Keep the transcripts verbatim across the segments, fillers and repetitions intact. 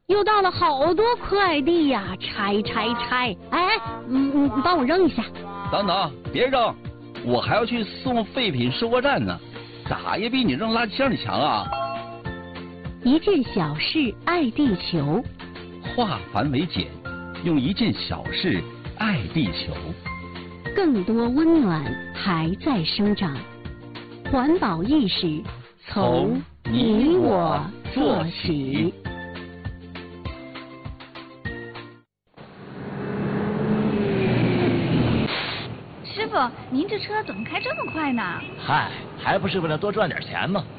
又到了好多快递呀，拆拆拆！哎，嗯嗯，帮我扔一下。 等等，别扔，我还要去送废品收货站呢，咋也比你扔垃圾箱里强啊！ 一件小事爱地球， 化繁为简，用一件小事爱地球。 更多温暖还在生长，环保意识从你我做起。 师傅，您这车怎么开这么快呢？ 嗨，还不是为了多赚点钱吗？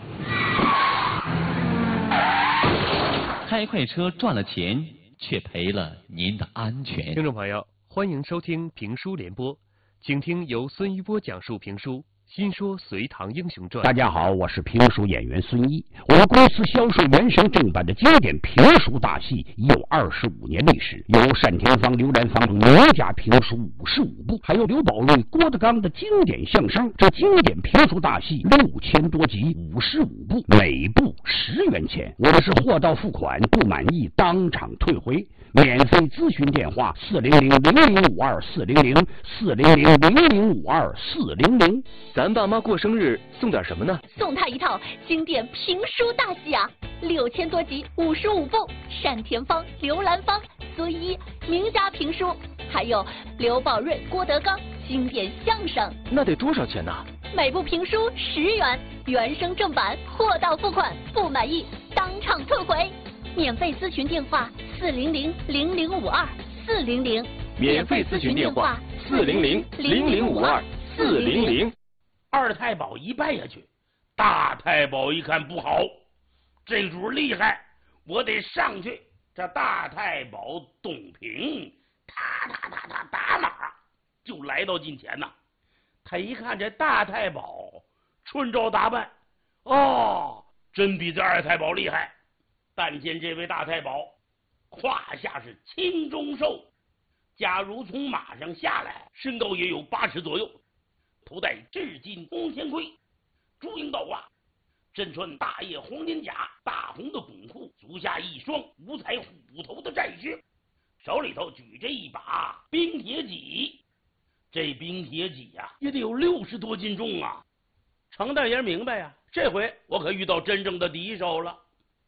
开快车赚了钱，却赔了您的安全。 听众朋友，欢迎收听评书联播，请听由孙一波讲述评书《新说隋唐英雄传》。 大家好，我是评书演员孙一。我们公司销售原声正版的经典评书大戏已有二十五年历史，有单田芳、刘兰芳名家评书五十五部，还有刘宝瑞、郭德纲的经典相声。这经典评书大戏六千多集，五十五部，每部十元钱。我们是货到付款，不满意当场退回。免费咨询电话：四零零零零五二四零零四零零零零五二四零零。 咱爸妈过生日送点什么呢？ 送他一套经典评书大戏啊，六千多集，五十五部，单田芳、刘兰芳、孙一名家评书，还有刘宝瑞、郭德纲经典相声。 那得多少钱呢？ 每部评书十元，原声正版，货到付款，不满意当场退回。免费咨询电话：四零零零零五二四零零。 免费咨询电话：四零零零零五二四零零。 二太保一拜下去，大太保一看不好，这主厉害，我得上去。这大太保董平，踏踏踏踏打马就来到近前呐。他一看这大太保穿着打扮，哦，真比这二太保厉害。但见这位大太保胯下是青中瘦，假如从马上下来，身高也有八尺左右，头戴至金红天盔，朱缨倒挂，身穿大叶黄金甲，大红的拱裤，足下一双五彩虎头的战靴，手里头举着一把冰铁戟。这冰铁戟呀、啊，也得有六十多斤重啊！程大爷明白呀、啊，这回我可遇到真正的敌手了。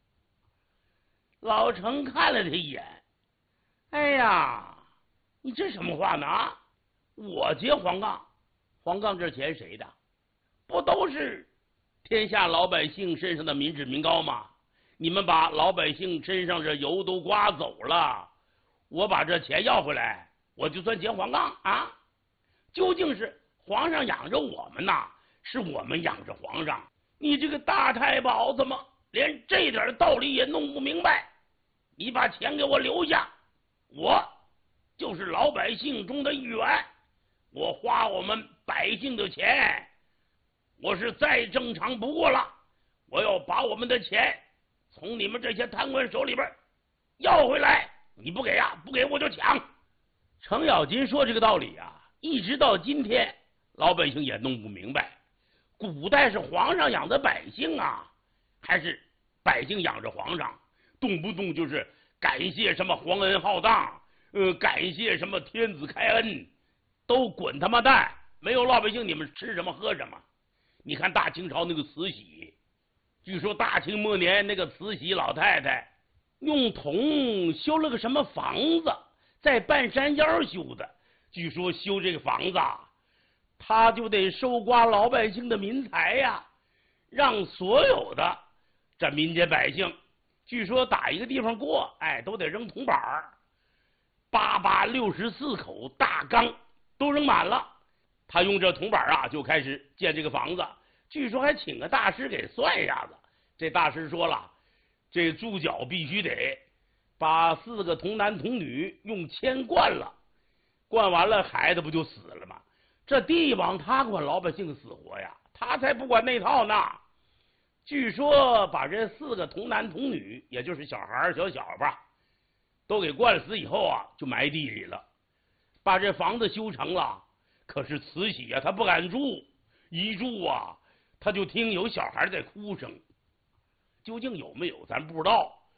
老程看了他一眼，哎呀，你这什么话呢？啊，我接黄杠，黄杠这钱谁的？不都是天下老百姓身上的民脂民膏吗？你们把老百姓身上这油都刮走了，我把这钱要回来，我就算结黄杠啊！究竟是皇上养着我们呐，是我们养着皇上？你这个大太保怎么连这点道理也弄不明白？你把钱给我留下，我就是老百姓中的一员，我花我们百姓的钱，我是再正常不过了。我要把我们的钱从你们这些贪官手里边要回来，你不给啊，不给我就抢。程咬金说这个道理啊，一直到今天老百姓也弄不明白，古代是皇上养的百姓啊，还是百姓养着皇上？动不动就是感谢什么皇恩浩荡，呃，感谢什么天子开恩，都滚他妈蛋！没有老百姓，你们吃什么喝什么？你看大清朝那个慈禧，据说大清末年那个慈禧老太太用铜修了个什么房子，在半山腰修的。据说修这个房子，他就得收刮老百姓的民财呀，让所有的这民间百姓。据说打一个地方过，哎，都得扔铜板儿，八八六十四口大缸都扔满了。他用这铜板啊，就开始建这个房子。据说还请个大师给算一下子。这大师说了，这注脚必须得把四个童男童女用铅灌了，灌完了孩子不就死了吗？这帝王他管老百姓死活呀，他才不管那套呢。据说把这四个童男童女，也就是小孩小小吧，都给灌死以后啊，就埋地里了。把这房子修成了，可是慈禧啊，她不敢住，一住啊，她就听有小孩在哭声。究竟有没有咱不知道，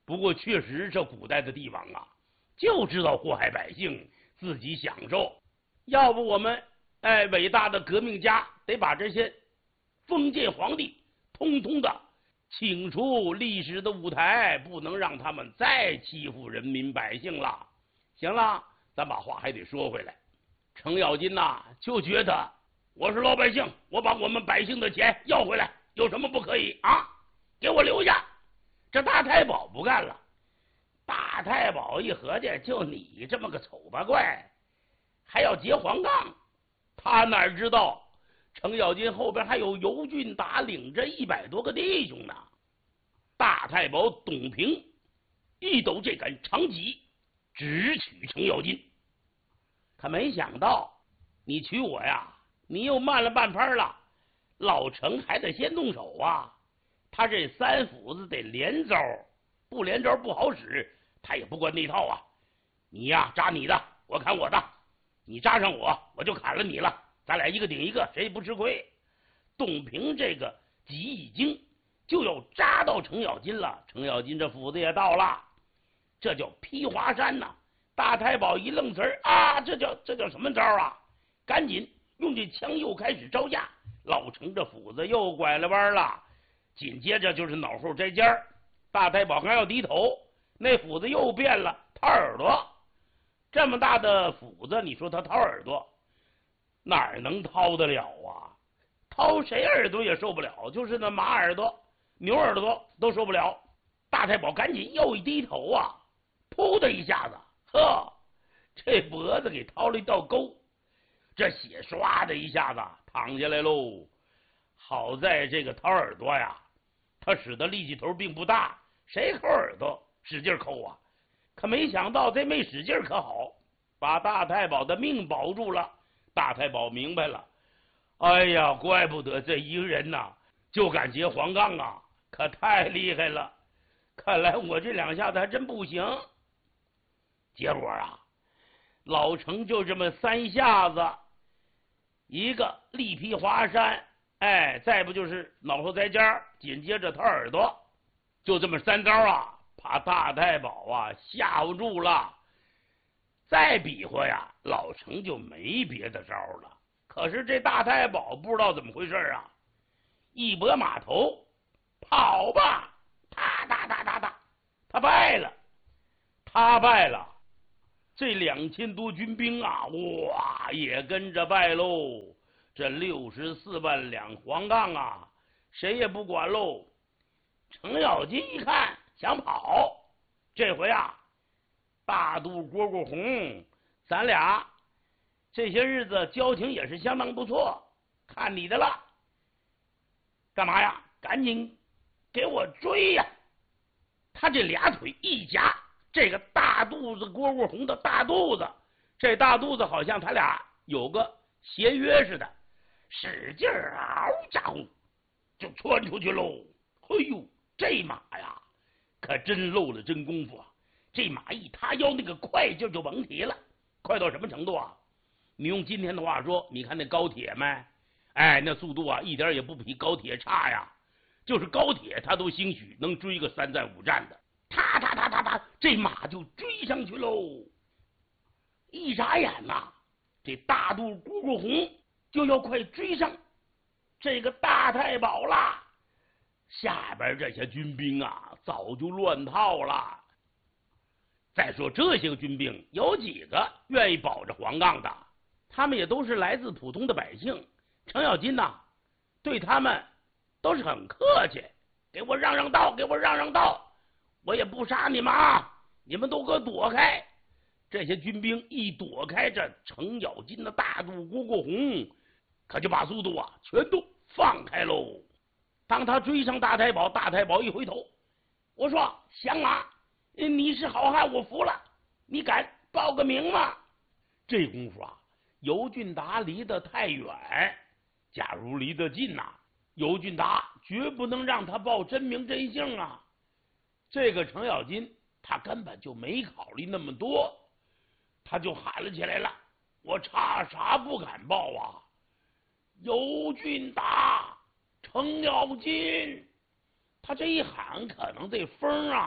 不过确实这古代的帝王啊，就知道祸害百姓，自己享受。要不我们哎伟大的革命家得把这些封建皇帝通通的请出历史的舞台，不能让他们再欺负人民百姓了。行了，咱把话还得说回来。程咬金呐、啊，就觉得我是老百姓，我把我们百姓的钱要回来，有什么不可以啊？给我留下。这大太保不干了。大太保一合计，就你这么个丑八怪，还要结黄杠？他哪知道程咬金后边还有尤俊达领着一百多个弟兄呢。大太保董平一抖这杆长戟，直取程咬金。可没想到，你取我呀，你又慢了半拍了。老程还得先动手啊，他这三斧子得连招，不连招不好使，他也不惯那套啊。你呀扎你的，我砍我的，你扎上我，我就砍了你了，咱俩一个顶一个，谁也不吃亏。董平这个戟已经就要扎到程咬金了，程咬金这斧子也到了，这叫劈华山呐、啊！大太保一愣词儿啊，这叫这叫什么招啊？赶紧用这枪又开始招架，老程这斧子又拐了弯了，紧接着就是脑后摘尖儿。大太保刚要低头，那斧子又变了，掏耳朵。这么大的斧子，你说他掏耳朵，哪能掏得了啊？掏谁耳朵也受不了，就是那马耳朵、牛耳朵都受不了。大太保赶紧又一低头啊，噗的一下子，呵，这脖子给掏了一道沟，这血唰的一下子淌下来喽。好在这个掏耳朵呀，他使的力气头并不大，谁抠耳朵使劲抠啊？可没想到这没使劲可好，把大太保的命保住了。大太保明白了，哎呀，怪不得这一个人呐就敢结黄杠啊，可太厉害了。看来我这两下子还真不行。结果啊，老程就这么三下子，一个力劈华山，哎，再不就是脑后栽尖，紧接着掏耳朵，就这么三招啊，把大太保啊吓唬住了。再比划呀，老程就没别的招了。可是这大太保不知道怎么回事啊，一拨马头，跑吧！哒哒哒哒哒，他败了，他败了。这两千多军兵啊，哇，也跟着败喽。这六十四万两黄杠啊，谁也不管喽。程咬金一看想跑，这回啊，大肚蝈蝈红，咱俩这些日子交情也是相当不错，看你的了。干嘛呀？赶紧给我追呀！他这俩腿一夹，这个大肚子蝈蝈红的大肚子，这大肚子好像他俩有个协约似的，使劲儿啊，家伙就窜出去喽。嘿呦，这马呀，可真露了真功夫啊！这马一塌腰，那个快劲就甭提了，快到什么程度啊？你用今天的话说，你看那高铁没？哎，那速度啊，一点也不比高铁差呀。就是高铁，他都兴许能追个三站五站的。哒哒哒哒哒，这马就追上去喽。一眨眼呐、啊，这大肚蝈蝈红就要快追上这个大太保了。下边这些军兵啊，早就乱套了。再说这些个军兵，有几个愿意保着黄杠的？他们也都是来自普通的百姓。程咬金呐，对他们都是很客气，给我让让道，给我让让道，我也不杀你们啊，你们都给我躲开。这些军兵一躲开这程咬金的大肚蝈蝈红，可就把速度啊全都放开喽。当他追上大太保，大太保一回头，我说降马，你是好汉，我服了，你敢报个名吗？这功夫啊，尤俊达离得太远，假如离得近呐、啊，尤俊达绝不能让他报真名真姓啊。这个程咬金他根本就没考虑那么多，他就喊了起来了，我差啥不敢报啊？尤俊达，程咬金。他这一喊，可能这风啊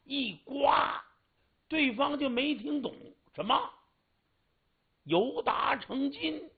一刮，对方就没听懂什么由达成金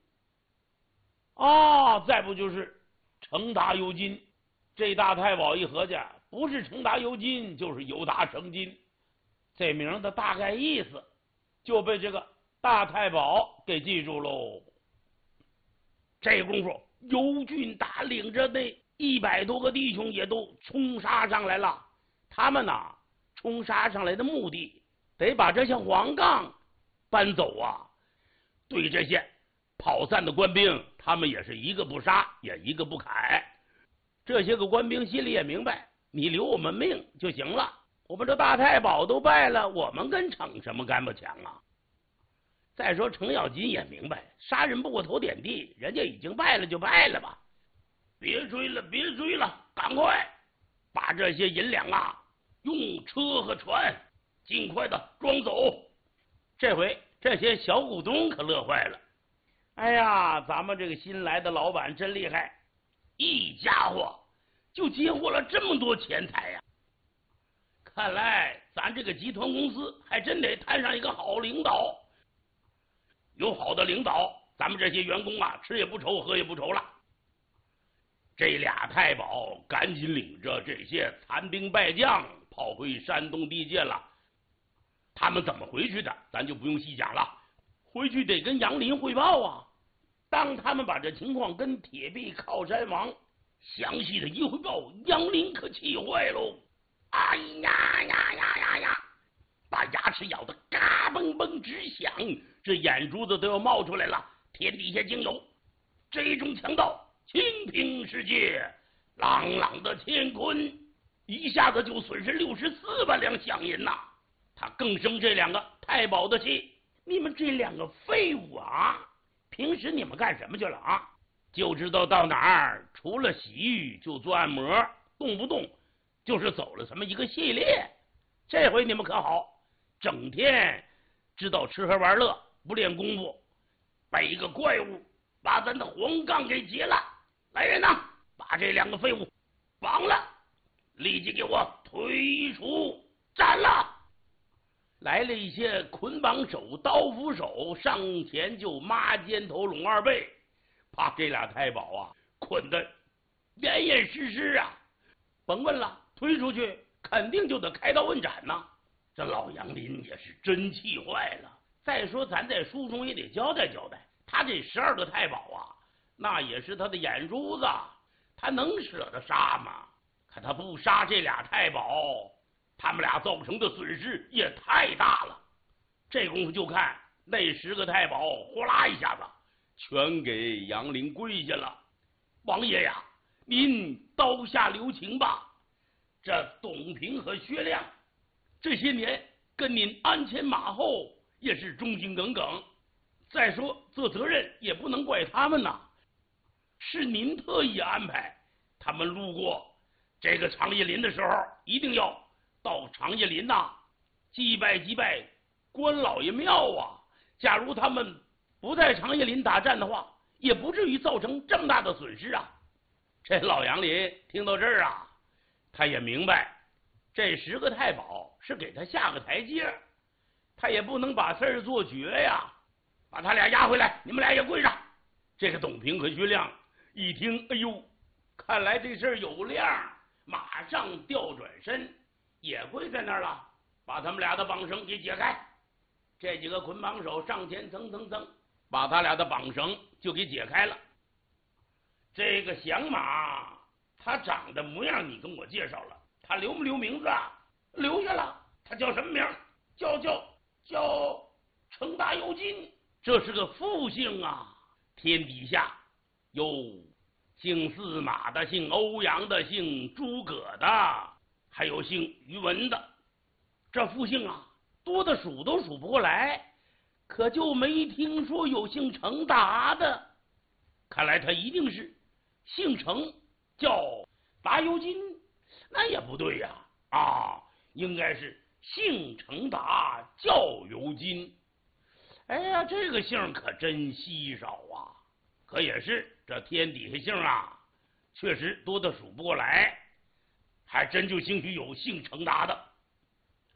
啊，再不就是成达由金。这大太保一合计，不是成达由金，就是由达成金。这名的大概意思就被这个大太保给记住喽。这功夫，尤俊达领着那一百多个弟兄也都冲杀上来了。他们呐，冲杀上来的目的得把这些黄杠搬走啊。对这些跑散的官兵，他们也是一个不杀，也一个不砍。这些个官兵心里也明白，你留我们命就行了。我们这大太保都败了，我们跟逞什么干巴强啊？再说程咬金也明白，杀人不过头点地，人家已经败了就败了吧，别追了，别追了，赶快把这些银两啊用车和船尽快的装走。这回这些小股东可乐坏了，哎呀，咱们这个新来的老板真厉害，一家伙就接获了这么多钱财呀！看来咱这个集团公司还真得摊上一个好领导。有好的领导，咱们这些员工啊，吃也不愁，喝也不愁了。这俩太保赶紧领着这些残兵败将跑回山东地界了。他们怎么回去的，咱就不用细讲了。回去得跟杨林汇报啊。当他们把这情况跟铁壁靠山王详细的一汇报，杨林可气坏喽！哎呀呀呀呀呀！把牙齿咬得嘎嘣嘣直响，这眼珠子都要冒出来了。天底下竟有这种强盗，清平世界，朗朗的乾坤，一下子就损失六十四万两饷银呐！他更生这两个太保的气，你们这两个废物啊！平时你们干什么去了啊？就知道到哪儿除了洗浴就做按摩，动不动就是走了什么一个系列。这回你们可好，整天知道吃喝玩乐，不练功夫，被一个怪物把咱的黄杠给劫了。来人呐，把这两个废物绑了，立即给我推出斩了。来了一些捆绑手、刀斧手，上前就抹肩头、拢二背，把这俩太保啊捆得严严实实啊！甭问了，推出去肯定就得开刀问斩呐。这老杨林也是真气坏了。再说咱在书中也得交代交代，他这十二个太保啊，那也是他的眼珠子，他能舍得杀吗？可他不杀这俩太保，他们俩造成的损失也太大了。这功夫就看那十个太保呼啦一下子全给杨林跪下了。王爷呀，您刀下留情吧。这董平和薛亮这些年跟您鞍前马后，也是忠心耿耿。再说这责任也不能怪他们呐，是您特意安排他们路过这个长叶林的时候，一定要到长叶林呐、啊、祭拜祭拜关老爷庙啊。假如他们不在长叶林打战的话，也不至于造成这么大的损失啊。这老杨林听到这儿啊，他也明白这十个太保是给他下个台阶，他也不能把事儿做绝呀。把他俩押回来，你们俩也跪上。这个董平和薛亮一听，哎呦，看来这事儿有亮，马上调转身也跪在那儿了，把他们俩的绑绳给解开。这几个捆绑手上前蹭蹭蹭，把他俩的绑绳就给解开了。这个响马他长的模样你跟我介绍了，他留不留名字啊？留下了。他叫什么名？叫叫叫程大有金，这是个复姓啊。天底下有姓司马的，姓欧阳的，姓诸葛的，还有姓于文的。这复姓啊多的数都数不过来，可就没听说有姓程达的。看来他一定是姓程叫达尤金，那也不对呀、啊，啊，应该是姓程达叫尤金。哎呀，这个姓可真稀少啊！可也是，这天底下姓啊，确实多的数不过来，还真就兴许有姓程达的。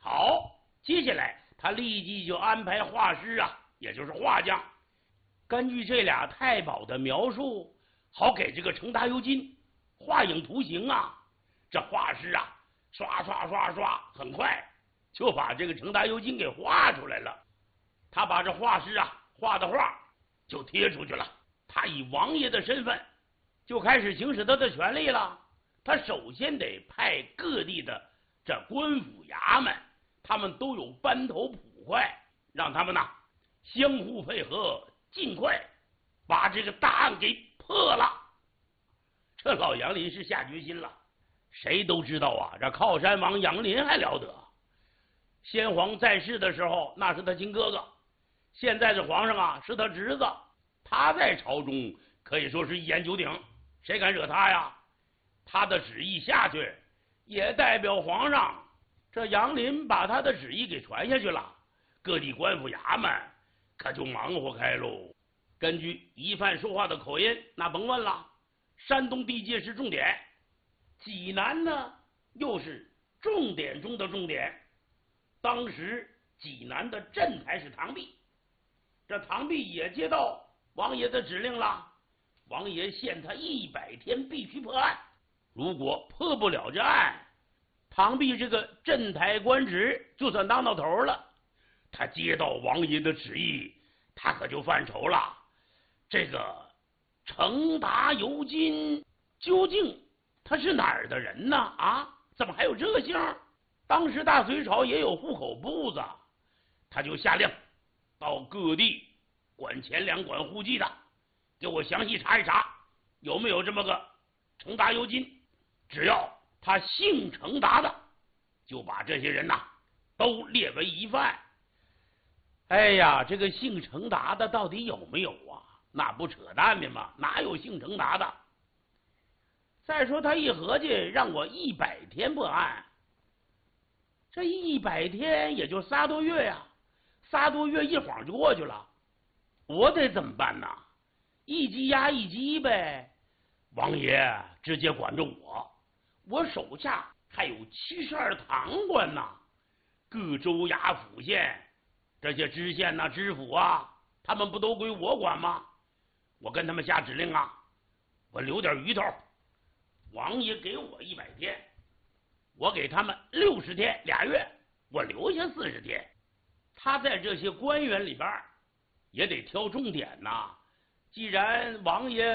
好，接下来他立即就安排画师啊，也就是画匠，根据这俩太保的描述，好给这个程达尤金画影图形啊。这画师啊，刷刷刷刷，很快就把这个程达尤金给画出来了。他把这画师啊画的画就贴出去了。他以王爷的身份就开始行使他的权利了。他首先得派各地的这官府衙门，他们都有班头捕快，让他们呐相互配合，尽快把这个大案给破了。这老杨林是下决心了。谁都知道啊，这靠山王杨林还了得。先皇在世的时候，那是他亲哥哥；现在这皇上啊，是他侄子。他在朝中可以说是一言九鼎，谁敢惹他呀？他的旨意下去，也代表皇上。这杨林把他的旨意给传下去了，各地官府衙门可就忙活开喽。根据疑犯说话的口音，那甭问了，山东地界是重点，济南呢又是重点中的重点。当时济南的镇台是唐弼，这唐弼也接到王爷的指令了，王爷限他一百天必须破案，如果破不了这案，唐弼这个镇台官职就算当到头了。他接到王爷的旨意，他可就犯愁了。这个程达尤金究竟他是哪儿的人呢？啊，怎么还有这个姓？当时大隋朝也有户口簿子，他就下令到各地管钱粮、管户籍的，给我详细查一查，有没有这么个程达尤金。只要他姓程达的，就把这些人呐都列为疑犯。哎呀，这个姓程达的到底有没有啊？那不扯淡的吗？哪有姓程达的？再说他一合计，让我一百天破案，这一百天也就仨多月呀，仨多月一晃就过去了。我得怎么办呢？一鸡压一鸡呗。王爷直接管着我，我手下还有七十二堂官呢，各州衙府县这些知县呐、知府啊，他们不都归我管吗？我跟他们下指令啊，我留点鱼头。王爷给我一百天，我给他们六十天，俩月，我留下四十天。他在这些官员里边也得挑重点呐。既然王爷